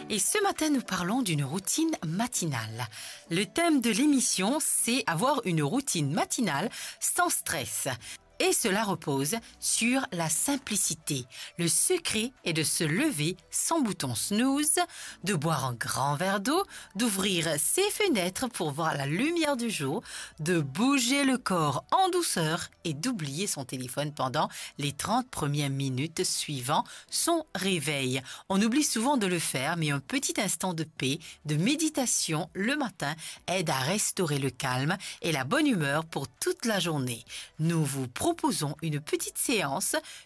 Et ce matin, nous parlons d'une routine matinale. Le thème de l'émission, c'est avoir une routine matinale sans stress. Et cela repose sur la simplicité. Le secret est de se lever sans bouton snooze, de boire un grand verre d'eau, d'ouvrir ses fenêtres pour voir la lumière du jour, de bouger le corps en douceur et d'oublier son téléphone pendant les 30 premières minutes suivant son réveil. On oublie souvent de le faire, mais un petit instant de paix, de méditation le matin aide à restaurer le calme et la bonne humeur pour toute la journée. Nous vous proposons une petite séance